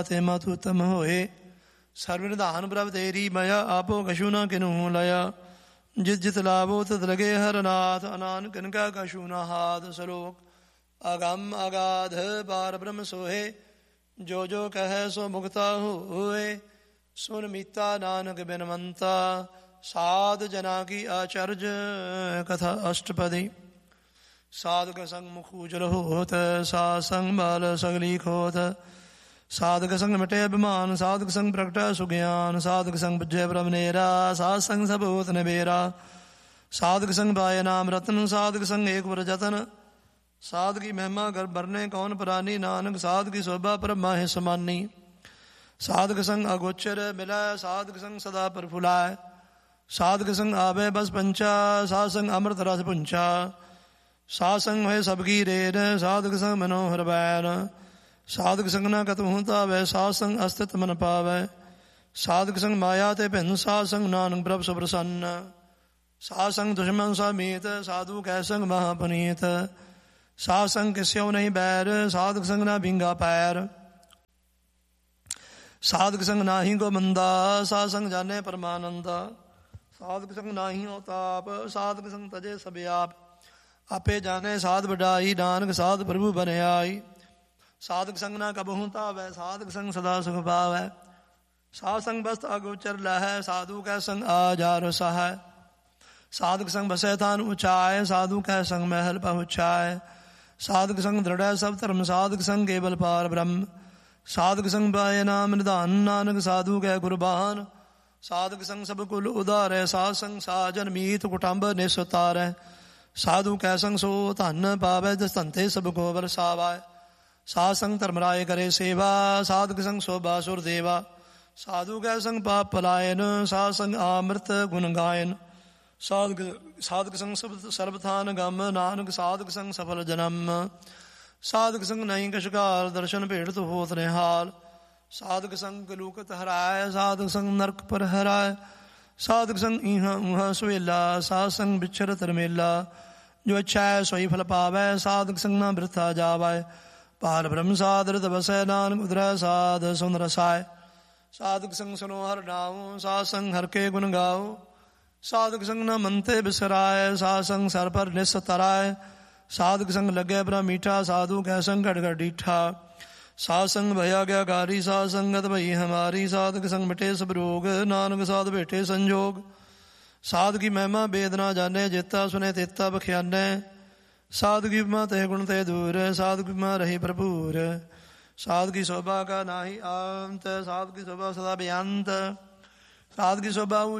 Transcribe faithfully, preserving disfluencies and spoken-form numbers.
ਤੇ ਮਾਤੂ ਤਮ ਹੋਏ। ਸਰਵ ਨਿਧਾਨ ਪ੍ਰਭ ਤੇਰੀ ਮਇਆ, ਆਪੋ ਕਛੂ ਨਾ ਕਿਨੂ ਲਿਆ। ਜਿਤ ਜਿਤ ਲਾਭੋ ਤਤ ਲਗੇ ਹਰ ਨਾਥ, ਅਨਾਨ ਕਿਨਕਾ ਕਛੂ ਨਾ ਹਾਥ। ਸਲੋਕ ਅਗੰਮ ਅਗਾਧ ਪਾਰ ਬ੍ਰਹਮ ਸੋਹੇ, ਜੋ ਜੋ ਕਹਿ ਸੋ ਮੁਕਤਾ ਹੋਏ। ਸੁਨ ਮੀਤਾ ਨਾਨਕ ਬਿਨਵੰਤਾ, ਸਾਧ ਜਨਾ ਕੀ ਆਚਰਜ ਕਥਾ ਅਸ਼ਟਪਦੀ। ਸਾਧਕ ਸੰਗ ਮੁਖ ਉਜਲ ਹੋਤ, ਸਾਧ ਸੰਗ ਬਾਲ ਸਗਲੀ ਖੋਤ। ਸਾਧਕ ਸੰਗ ਮਿਟੇ ਅਭਿਮਾਨ, ਸਾਧਕ ਸੰਗ ਪ੍ਰਗਟੈ ਸੁਗਿਆਨ। ਸਾਧਕ ਸੰਗ ਬੁੱਝੈ ਬ੍ਰਹਮ ਨੇਰਾ, ਸਾਧ ਸੰਗ ਸਭ ਹੋਤ ਨਿਬੇਰਾ। ਸਾਧਕ ਸੰਗ ਪਾਏ ਨਾਮ ਰਤਨ, ਸਾਧਕ ਸੰਗ ਏਕ ਵਰ ਜਤਨ। ਸਾਧ ਕੀ ਮਹਿਮਾ ਗਰ ਬਰਨੇ ਕੌਣ ਪ੍ਰਾਨੀ, ਨਾਨਕ ਸਾਧ ਕੀ ਸੋਭਾ ਬ੍ਰਹਮਾ ਹੈ ਸਮਾਨੀ। ਸਾਧਕ ਸੰਗ ਅਗੋਚਰ ਮਿਲੈ, ਸਾਧਕ ਸੰਗ ਸਦਾ ਪ੍ਰਫੁਲਾਇ। ਸਾਧਕ ਸੰਗ ਆਵੇ ਬਸ ਪੰਚਾ, ਸਾਧ ਸੰਗ ਅੰਮ੍ਰਿਤ ਰਸ ਪੁੰਚਾ। ਸਾਧ ਸੰਗ ਹੋਏ ਸਭ ਕੀ ਰੇਨ, ਸਾਧਕ ਸੰਗ ਮਨੋਹਰ ਬੈਨ। ਸਾਧਕ ਸੰਗ ਨਾ ਕਤਹੁ ਧਾਵੈ, ਸਾਧ ਸੰਗ ਅਸਤਿਤ ਮਨ ਪਾਵੈ। ਸਾਧਕ ਸੰਗ ਮਾਇਆ ਤੇ ਭਿੰਨ, ਸਾਧ ਸੰਗ ਨਾਨਕ ਪ੍ਰਭ ਸੁ ਪ੍ਰਸੰਨ। ਸਾਧ ਸੰਗ ਦੁਸ਼ਮਨ ਸਮੀਤ, ਸਾਧੂ ਕੈ ਸੰਗ ਮਹਾ ਪੁਨੀਤ। ਸਾਧ ਸੰਗ ਕਿਸਿਓ ਨਹੀਂ ਬੈਰ, ਸਾਧਕ ਸੰਗ ਨਾ ਬਿੰਗਾ ਪੈਰ। ਸਾਧਕ ਸੰਗ ਨਾਹੀ ਗੋਮੰਦਾ, ਸਾਧ ਸੰਗ ਜਾਣੇ ਪਰਮਾਨੰਦਾ। ਸਾਧਕ ਸੰਗ ਨਾਹੀ ਔਤਾਪ, ਸਾਧਕ ਸੰਗ ਤਜੇ ਸਭ ਆਪ। ਆਪੇ ਜਾਣੇ ਸਾਧ ਵਡਾਈ, ਨਾਨਕ ਸਾਧ ਪ੍ਰਭੂ ਬਨਿਆਈ। ਸਾਧਕ ਸੰਗ ਨਾ ਕਬਹੂ ਧਾਵੈ, ਸਾਧਕ ਸੰਗ ਸਦਾ ਸੁਖ ਪਾਵੈ। ਸਾਧ ਸੰਗ ਬਸਤ ਅਗੋਚਰ ਲਹੈ, ਸਾਧੂ ਕੈ ਸੰਗ ਆ ਜਾ ਰਸਹੈ। ਸਾਧਕ ਸੰਗ ਬਸੈ ਥਾਨ ਉਚਾਇ, ਸਾਧੂ ਕੈ ਸੰਗ ਮਹਿਲ ਪਹੁੰਚਾਇ। ਸਾਧਕ ਸੰਗ ਦ੍ਰਿੜੈ ਸਭ ਧਰਮ, ਸਾਧਕ ਸੰਗ ਕੇਵਲ ਪਾਰ ਬ੍ਰਹਮ। ਸਾਧਕ ਸੰਗ ਪਾਏ ਨਾਮ ਨਿਧਾਨ, ਨਾਨਕ ਸਾਧੂ ਕੈ ਕੁਰਬਾਨ। ਸਾਧਕ ਸੰਗ ਸਭ ਕੁਲ ਉਧਾਰੈ, ਸਾਧ ਸੰਗ ਸਾਜਨ ਮੀਤ ਕੁਟੰਬ ਨਿਸ ਤਾਰੈ। ਸਾਧੂ ਕੈ ਸੰਗ ਸੋ ਧਨ ਪਾਵੈ, ਜਿਸ ਧੰਤੇ ਸਭ ਕੋ ਵਰਸਾਵੈ। ਸਾਧ ਸੰਗ ਧਰਮ ਰਾਏ ਕਰੇ ਸੇਵਾ, ਸਾਧਕ ਸੰਗ ਸੋਭਾ ਸੁਰ ਦੇਵਾ। ਸਾਧੂ ਕੈ ਸੰਗ ਪਾਪ ਪਲਾਇਨ, ਸਾਧ ਸੰਗ ਅੰਮ੍ਰਿਤ ਗੁਣ ਗਾਇਨ। ਸਾਧਕ ਸਾਧਕ ਸੰਗ ਸਭ ਸਰਬ ਥਾਨ ਗਮ, ਨਾਨਕ ਸਾਧਕ ਸੰਗ ਸਫਲ ਜਨਮ। ਸਾਧਕ ਸੰਗ ਨਹੀਂ ਕਛਕਾਲ, ਦਰਸ਼ਨ ਭੇਟ ਤੋ ਹੋਤ ਨਿਹਾਲ। ਸਾਧਕ ਸੰਗ ਕਲੂਕਤ ਹਰਾਇ, ਸਾਧਕ ਸੰਗ ਨਰਕ ਪਰ ਹਰਾਇ। ਸਾਧਕ ਸੰਗ ਇਹਾਂ ਉਹਾਂ ਸੁਹੇਲਾ, ਸਾਧ ਸੰਗ ਵਿਚਰਤ ਰਮੇਲਾ। ਜੋ ਅੱਛਾ ਹੈ ਸੋਈ ਫਲ ਪਾਵੈ, ਸਾਧਕ ਸੰਗ ਨਾ ਬਿਰਥਾ ਜਾਵੈ। ਪਾਰ ਬ੍ਰਹਮ ਸਾਧ ਰਿਤ ਬਸੈ, ਨਾਨਕ ਉਦਰੈ ਸਾਧ ਸੁਨ ਰਸਾਇ। ਸਾਧਕ ਸੰਗ ਸੁਨੋ ਹਰਿ ਨਾਉ, ਸਾਧ ਸੰਗ ਹਰਿ ਕੇ ਗੁਣ ਗਾਓ। ਸਾਧਕ ਸੰਗ ਨਾ ਮਨ ਤੇ ਬਿਸਰਾਇ, ਸਾਧ ਸੰਗ ਸਰ ਪਰ ਨਿਸ ਤਰਾਇ। ਸਾਧਕ ਸੰਗ ਲੱਗੈ ਬ੍ਰਹਮ ਮੀਠਾ, ਸਾਧੂ ਕੈ ਸੰਗ ਘਟ ਘਟ ਡੀਠਾ। ਸਾਧ ਸੰਗ ਭਇਆ ਗਿਆਕਾਰੀ, ਸਾਧ ਸੰਗਤ ਭਈ ਹਮਾਰੀ। ਸਾਧਕ ਸੰਗ ਮਿਟੇ ਸਭ ਰੋਗ, ਨਾਨਕ ਸਾਧ ਭੇਟੇ ਸੰਜੋਗ। ਸਾਧ ਕੀ ਮਹਿਮਾ ਵੇਦ ਨਾ ਜਾਣੈ, ਜੇਤਾ ਸੁਨੇ ਤੇਤਾ ਬਖਿਆਨੈ। ਸਾਧ ਕੀ ਉਪਮਾ ਤੇ ਗੁਣ ਤੇ ਦੂਰ, ਸਾਧ ਕੀ ਉਪਮਾ ਰਹੀ ਭਰਪੂਰ। ਸਾਧ ਕੀ ਸ਼ੋਭਾ ਕਾ ਨਾਹੀ ਅੰਤ, ਸਾਧ ਕੀ ਸ਼ੋਭਾ ਸਦਾ ਬੇਅੰਤ। ਸਾਧ ਕੀ ਸ਼ੋਭਾ